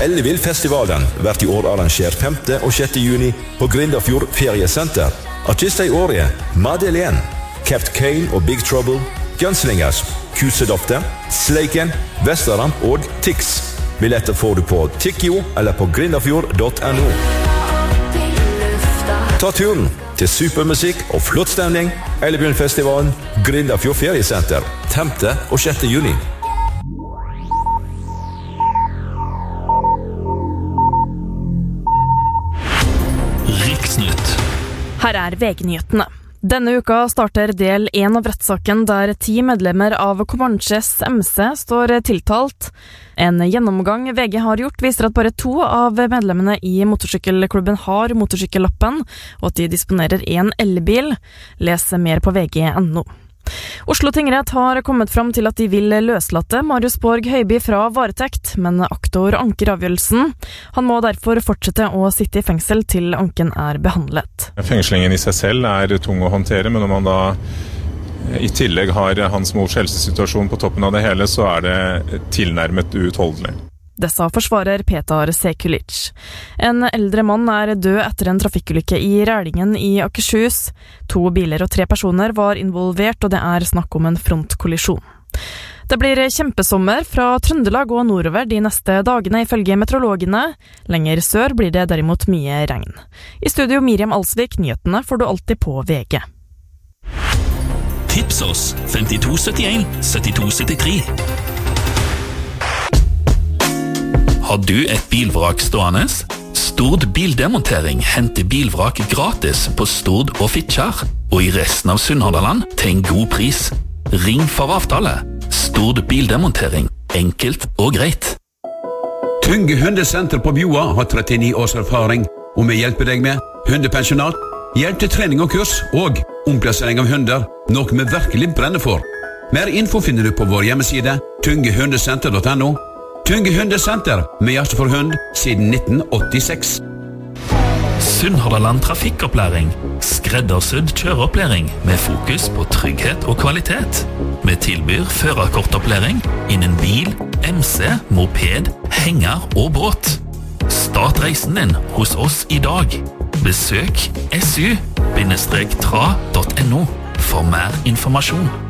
Ellevillfestivalen blir i år arrangert 5. og 6. juni på Grindafjord Feriesenter. Artister i året Madeleine, Capt Kane og Big Trouble, Gunslingers, Kusedofte, Sleiken, Vesteramp og Tix. Billetter får du på Tikkio eller på grindafjord.no. Ta turen til supermusikk og flott stemning. Ellevillfestivalen, Grindafjord Feriesenter, 5. og 6. juni. Riksnytt. Her VG-nyhetene. Denne uka starter del 1 av rettssaken der 10 medlemmer av Comanches MC står tiltalt. En gjennomgang VG har gjort viser at bare 2 av medlemmene i motorsykkelklubben har motorsykkellappen, og at de disponerer en elbil. Les mer på vg.no. Oslo tingrett har kommet fram til at de vil løslate Marius Borg Høiby fra varetekt, men aktor anker avgjørelsen. Han må derfor fortsette å sitte i fengsel til anken er behandlet. Fengslingen i seg selv er tung å håndtere, men når man da i tillegg har hans mors helsesituasjon på toppen av det hele, så er det tilnærmet uutholdelig. Det sa forsvarer Petar Sekulic. En eldre mann er død etter en trafikkulykke i Rælingen i Akershus. 2 biler og 3 personer var involvert, og det er snakk om en frontkollisjon. Det blir kjempesommer fra Trøndelag og nordover de neste dagene ifølge meteorologene. Lenger sør blir det derimot mye regn. I studio Miriam Alsvik, nyhetene får du alltid på VG. Tips oss 5271 7273. Har du et bilvrak stående? Stord Bildemontering henter bilvrak gratis på Stord og Fitjar, og i resten av Sunnhordland til en god pris. Ring for avtale. Stord Bildemontering. Enkelt og greit. Tunge hundesenter på Bjoa har 39 års erfaring, og vi hjelper deg med hundepensjonat, hjelp til trening og kurs, og omplassering av hunder, noe vi virkelig brenner for. Mer info finner du på vår hjemmeside, tungehundesenter.no. Tunge hundesenter, med hjerte for hund, siden 1986. Sunnhordland trafikkopplæring. Skreddersydd kjøreopplæring med fokus på trygghet og kvalitet. Vi tilbyr førerkortopplæring innen bil, MC, moped, henger og båt. Start reisen din hos oss i dag. Besøk su-tra.no for mer informasjon.